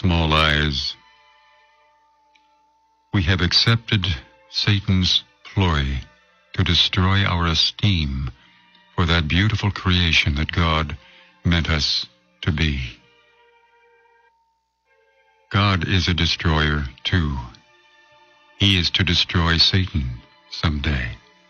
small eyes. We have accepted Satan's ploy to destroy our esteem for that beautiful creation that God meant us to be. God is a destroyer, too. He is to destroy Satan someday.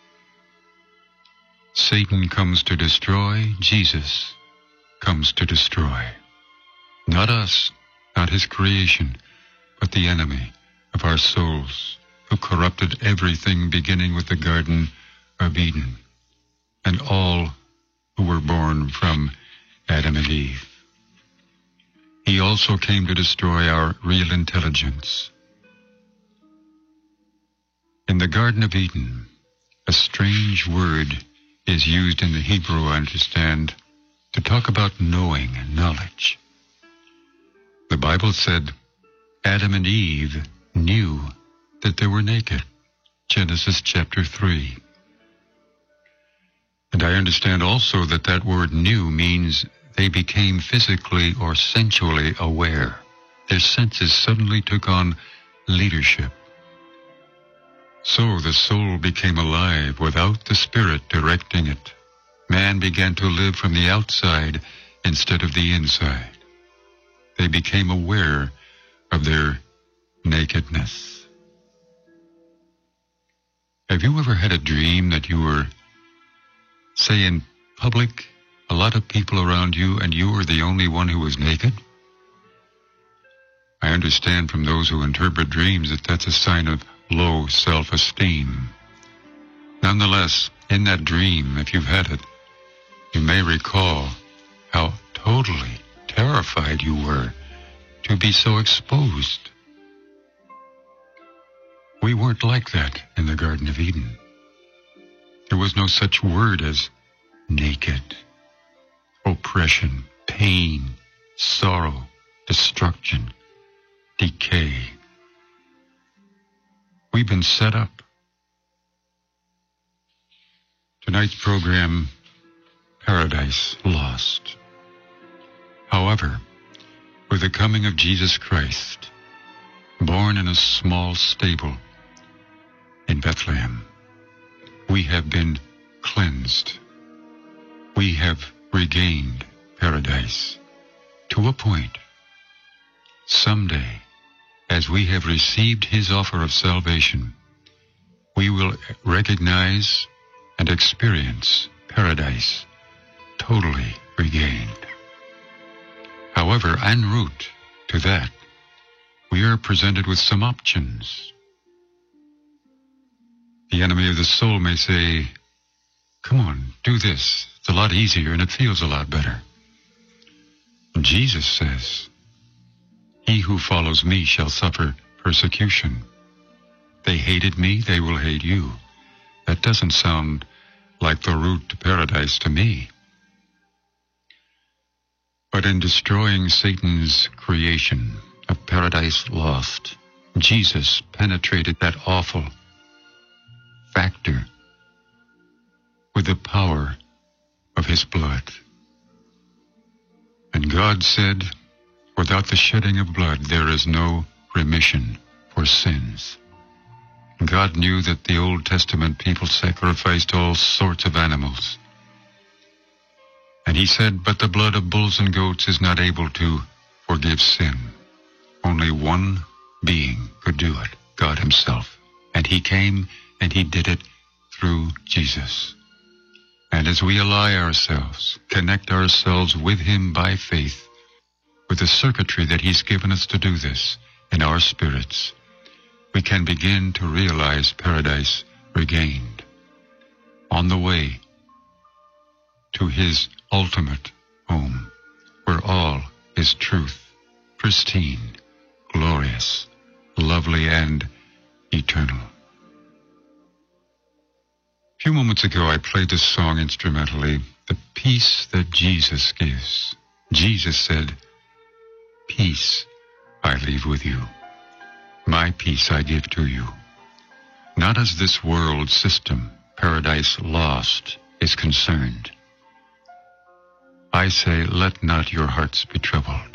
Satan comes to destroy, Jesus comes to destroy. Not us, not his creation, but the enemy of our souls, who corrupted everything beginning with the Garden of Eden, and all who were born from Adam and Eve. He also came to destroy our real intelligence. In the Garden of Eden, a strange word is used in the Hebrew, I understand, to talk about knowing and knowledge. The Bible said Adam and Eve knew that they were naked. Genesis chapter 3. And I understand also that that word knew means they became physically or sensually aware. Their senses suddenly took on leadership. So the soul became alive without the Spirit directing it. Man began to live from the outside instead of the inside. They became aware of their nakedness. Have you ever had a dream that you were, say, in public, a lot of people around you, and you were the only one who was naked? I understand from those who interpret dreams that that's a sign of low self-esteem. Nonetheless, in that dream, if you've had it, you may recall how totally terrified you were to be so exposed. We weren't like that in the Garden of Eden. There was no such word as naked. Oppression, pain, sorrow, destruction, decay. We've been set up. Tonight's program, Paradise Lost. However, with the coming of Jesus Christ, born in a small stable in Bethlehem, we have been cleansed. We have regained paradise to a point. Someday, as we have received his offer of salvation, we will recognize and experience paradise totally regained. However, en route to that, we are presented with some options. The enemy of the soul may say, come on, do this. It's a lot easier and it feels a lot better. Jesus says, he who follows me shall suffer persecution. They hated me, they will hate you. That doesn't sound like the route to paradise to me. But in destroying Satan's creation of paradise lost, Jesus penetrated that awful factor with the power of his blood. And God said, without the shedding of blood, there is no remission for sins. God knew that the Old Testament people sacrificed all sorts of animals. And he said, but the blood of bulls and goats is not able to forgive sin. Only one being could do it, God himself. And he came and he did it through Jesus. And as we ally ourselves, connect ourselves with him by faith, with the circuitry that he's given us to do this in our spirits, we can begin to realize paradise regained on the way to his ultimate home, where all is truth, pristine, glorious, lovely, and eternal. A few moments ago, I played this song instrumentally, The Peace That Jesus Gives. Jesus said, peace I leave with you. My peace I give to you. Not as this world system, paradise lost, is concerned. I say, let not your hearts be troubled.